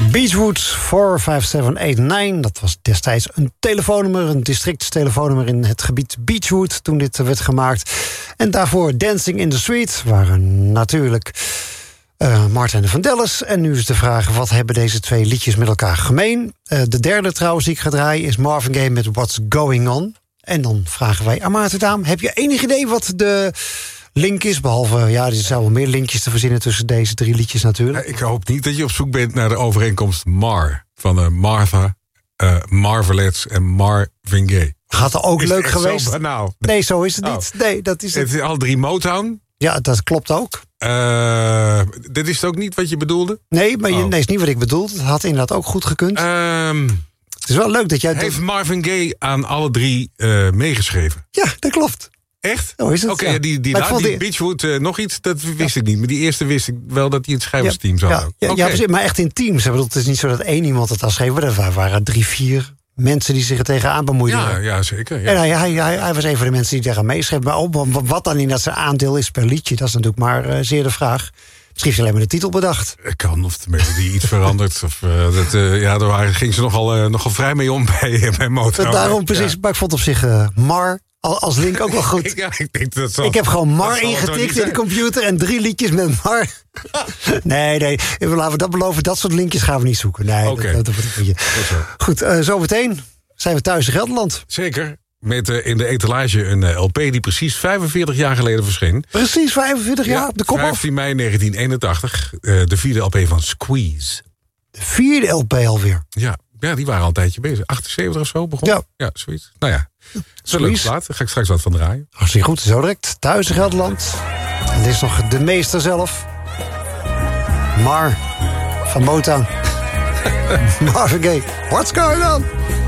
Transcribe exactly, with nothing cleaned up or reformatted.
Beachwood vier vijf zeven acht negen, dat was destijds een telefoonnummer, een districtstelefoonnummer in het gebied Beachwood toen dit werd gemaakt. En daarvoor Dancing in the Street waren natuurlijk uh, Martin en Vandellis. En nu is de vraag, wat hebben deze twee liedjes met elkaar gemeen? Uh, de derde trouwens die ik ga draaien is Marvin Gaye met What's Going On. En dan vragen wij aan Maarten Daam, heb je enig idee wat de link is? Behalve, ja, er zijn wel meer linkjes te verzinnen tussen deze drie liedjes natuurlijk. Ik hoop niet dat je op zoek bent naar de overeenkomst Mar. Van uh, Martha, uh, Marvelettes en Marvin Gaye. Gaat er ook is leuk het geweest? Zo, nou, nee, zo is het oh. niet. Nee, dat is het. Het is al drie Motown. Ja, dat klopt ook. Uh, dit is ook niet wat je bedoelde? Nee, maar je, oh. nee, is niet wat ik bedoelde. Het had inderdaad ook goed gekund. Um, het is wel leuk dat jij... Heeft Marvin Gaye aan alle drie uh, meegeschreven? Ja, dat klopt. Echt? Zo is het. Oké, okay, ja. die, die, die, die Beachwood uh, nog iets, dat wist ja. ik niet. Maar die eerste wist ik wel dat hij het schrijversteam zou ja, hebben. Ja, okay. ja, maar echt in teams. Ik bedoel, het is niet zo dat één iemand het al schreef. Er waren drie, vier mensen die zich er tegenaan bemoeiden. Ja, ja zeker. Ja. En hij, hij, hij, hij was een van de mensen die daar meeschreef. Maar op, wat dan in dat zijn aandeel is per liedje, dat is natuurlijk maar uh, zeer de vraag. Misschien heeft hij alleen maar de titel bedacht. Het kan, of de melodie iets verandert. Of, uh, dat, uh, ja, daar ging ze nogal, uh, nogal vrij mee om bij, bij Motown. Daarom precies, ja. Maar ik vond op zich uh, Mar als link ook wel goed. ja, ik, denk dat zal, ik heb gewoon Mar ingetikt in de computer en drie liedjes met Mar. nee, nee, laten we dat beloven. Dat soort linkjes gaan we niet zoeken. Nee, okay. dat, dat, dat, dat, dat goed, uh, zometeen zijn we thuis in Gelderland. Zeker. Met uh, in de etalage een uh, L P die precies vijfenveertig jaar geleden verscheen. Precies vijfenveertig jaar, ja, op de kop af. vijftien mei negentien eenentachtig. Uh, de vierde L P van Squeeze. De vierde L P alweer? Ja, ja, die waren al een tijdje bezig. achtenzeventig of zo begon. Ja. Ja, zoiets. Nou ja, dat is een leuke plaat. Daar ga ik straks wat van draaien. Hartstikke goed, zo direct. Thuis in Gelderland. En dit is nog de meester zelf. Mar van Motown. Marvin Gaye. What's going on?